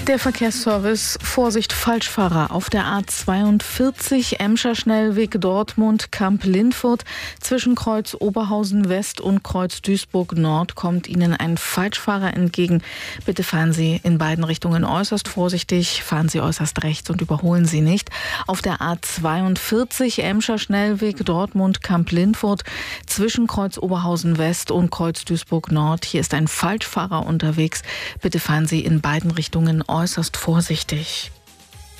Der Verkehrsservice: Vorsicht, Falschfahrer auf der A42 Emscher Schnellweg Dortmund Kamp-Lindfurt. Zwischen Kreuz Oberhausen West und Kreuz Duisburg Nord kommt Ihnen ein Falschfahrer entgegen. Bitte fahren Sie in beiden Richtungen äußerst vorsichtig, fahren Sie äußerst rechts und überholen Sie nicht. Auf der A42 Emscher Schnellweg Dortmund Kamp-Lindfurt zwischen Kreuz Oberhausen West und Kreuz Duisburg Nord. Hier ist ein Falschfahrer unterwegs. Bitte fahren Sie in beiden Richtungen äußerst vorsichtig.